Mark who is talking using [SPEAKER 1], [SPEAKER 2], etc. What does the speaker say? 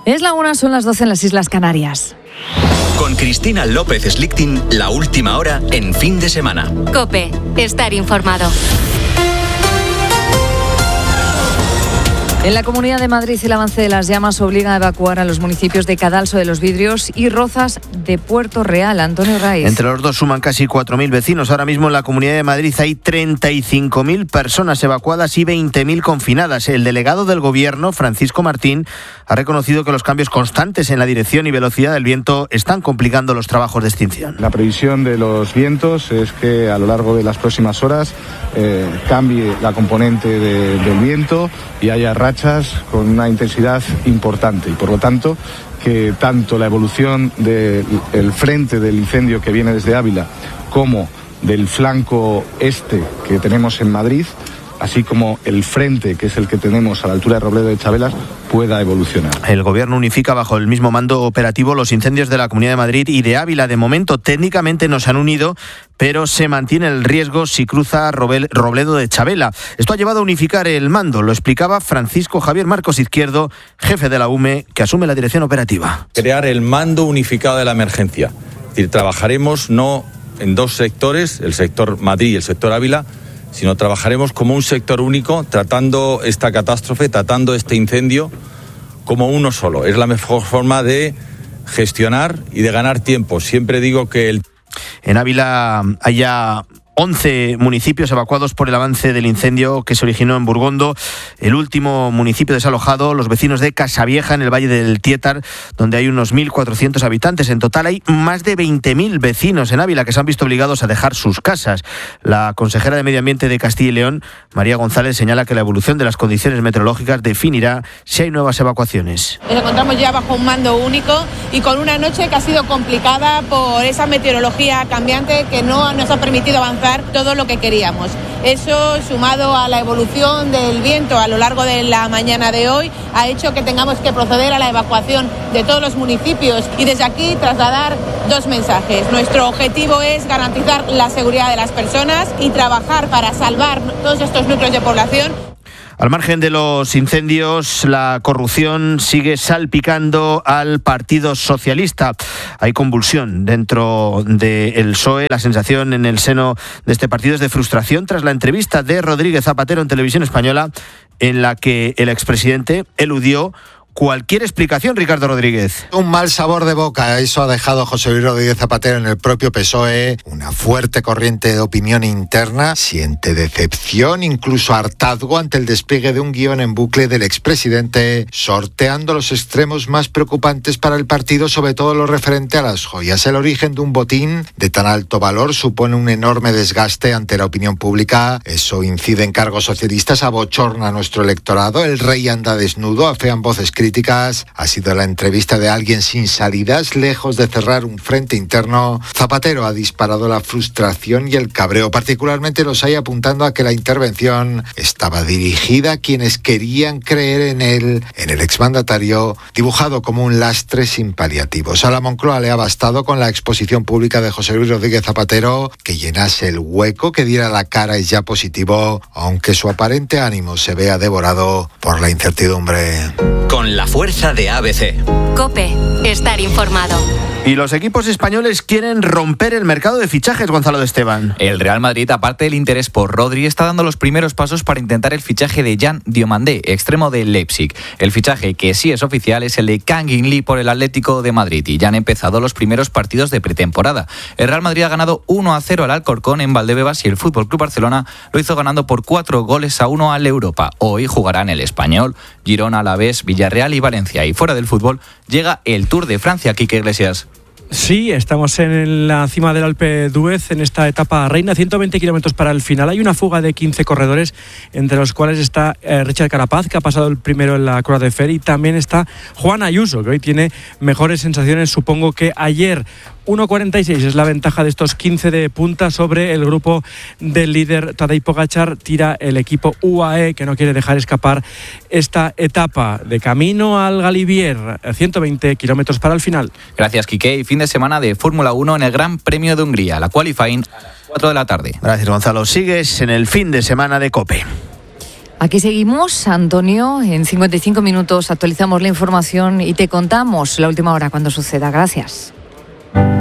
[SPEAKER 1] Es la 1, son las 12 en las Islas Canarias.
[SPEAKER 2] Con Cristina López Slichting, la última hora en Fin de Semana.
[SPEAKER 3] COPE, estar informado.
[SPEAKER 1] En la Comunidad de Madrid, el avance de las llamas obliga a evacuar a los municipios de Cadalso de los Vidrios y Rozas de Puerto Real. Antonio Raiz.
[SPEAKER 4] Entre los dos suman casi 4.000 vecinos. Ahora mismo en la Comunidad de Madrid hay 35.000 personas evacuadas y 20.000 confinadas. El delegado del Gobierno, Francisco Martín, ha reconocido que los cambios constantes en la dirección y velocidad del viento están complicando los trabajos de extinción.
[SPEAKER 5] La previsión de los vientos es que a lo largo de las próximas horas cambie la componente del viento y haya rachas con una intensidad importante y por lo tanto que tanto la evolución del frente del incendio que viene desde Ávila como del flanco este que tenemos en Madrid, así como el frente, que es el que tenemos a la altura de Robledo de Chabelas, pueda evolucionar.
[SPEAKER 4] El Gobierno unifica bajo el mismo mando operativo los incendios de la Comunidad de Madrid y de Ávila. De momento, técnicamente no se han unido, pero se mantiene el riesgo si cruza Robledo de Chabela. Esto ha llevado a unificar el mando, lo explicaba Francisco Javier Marcos Izquierdo, jefe de la UME, que asume la dirección operativa.
[SPEAKER 6] Crear el mando unificado de la emergencia. Es decir, trabajaremos no en dos sectores, el sector Madrid y el sector Ávila, sino trabajaremos como un sector único, tratando esta catástrofe, tratando este incendio como uno solo. Es la mejor forma de gestionar y de ganar tiempo. Siempre digo que
[SPEAKER 4] En Ávila hay ya 11 municipios evacuados por el avance del incendio que se originó en Burgondo. El último municipio desalojado, los vecinos de Casavieja, en el Valle del Tietar, donde hay unos 1.400 habitantes. En total hay más de 20.000 vecinos en Ávila que se han visto obligados a dejar sus casas. La consejera de Medio Ambiente de Castilla y León, María González, señala que la evolución de las condiciones meteorológicas definirá si hay nuevas evacuaciones.
[SPEAKER 7] Nos encontramos ya bajo un mando único y con una noche que ha sido complicada por esa meteorología cambiante que no nos ha permitido avanzar todo lo que queríamos. Eso, sumado a la evolución del viento a lo largo de la mañana de hoy, ha hecho que tengamos que proceder a la evacuación de todos los municipios y desde aquí trasladar dos mensajes. Nuestro objetivo es garantizar la seguridad de las personas y trabajar para salvar todos estos núcleos de población.
[SPEAKER 4] Al margen de los incendios, la corrupción sigue salpicando al Partido Socialista. Hay convulsión dentro del PSOE. La sensación en el seno de este partido es de frustración tras la entrevista de Rodríguez Zapatero en Televisión Española, en la que el expresidente eludió cualquier explicación. Ricardo Rodríguez.
[SPEAKER 8] Un mal sabor de boca, eso ha dejado José Luis Rodríguez Zapatero en el propio PSOE. Una fuerte corriente de opinión interna, siente decepción, incluso hartazgo ante el despliegue de un guión en bucle del expresidente, sorteando los extremos más preocupantes para el partido, sobre todo lo referente a las joyas. El origen de un botín de tan alto valor supone un enorme desgaste ante la opinión pública. Eso incide en cargos socialistas, abochorna a nuestro electorado. El rey anda desnudo, afean voces críticas. Ha sido la entrevista de alguien sin salidas, lejos de cerrar un frente interno. Zapatero ha disparado la frustración y el cabreo, particularmente los hay apuntando a que la intervención estaba dirigida a quienes querían creer en él, en el exmandatario, dibujado como un lastre sin paliativos. A la Moncloa le ha bastado con la exposición pública de José Luis Rodríguez Zapatero, que llenase el hueco, que diera la cara es ya positivo, aunque su aparente ánimo se vea devorado por la incertidumbre.
[SPEAKER 2] Con la fuerza de ABC.
[SPEAKER 3] COPE, estar informado.
[SPEAKER 4] Y los equipos españoles quieren romper el mercado de fichajes, Gonzalo de Esteban.
[SPEAKER 9] El Real Madrid, aparte del interés por Rodri, está dando los primeros pasos para intentar el fichaje de Jan Diomandé, extremo del Leipzig. El fichaje que sí es oficial es el de Kangin Lee por el Atlético de Madrid y ya han empezado los primeros partidos de pretemporada. El Real Madrid ha ganado 1-0 al Alcorcón en Valdebebas y el FC Barcelona lo hizo ganando por 4-1 al Europa. Hoy jugarán el Español, Girona, Alavés, Villarreal y Valencia. Y fuera del fútbol llega el Tour de Francia. Quique Iglesias.
[SPEAKER 10] Sí, estamos en la cima del Alpe d'Huez en esta etapa reina, 120 kilómetros para el final. Hay una fuga de 15 corredores, entre los cuales está Richard Carapaz, que ha pasado el primero en la Croix de Fer, y también está Juan Ayuso, que hoy tiene mejores sensaciones, supongo, que ayer. 1.46 es la ventaja de estos 15 de punta sobre el grupo del líder Tadej Pogačar. Tira el equipo UAE, que no quiere dejar escapar esta etapa de camino al Galibier. 120 kilómetros para el final.
[SPEAKER 9] Gracias, Quique. Y fin de semana de Fórmula 1 en el Gran Premio de Hungría, la qualifying a las 4 de la tarde.
[SPEAKER 4] Gracias, Gonzalo. Sigues en el fin de semana de COPE.
[SPEAKER 1] Aquí seguimos, Antonio. En 55 minutos actualizamos la información y te contamos la última hora cuando suceda. Gracias.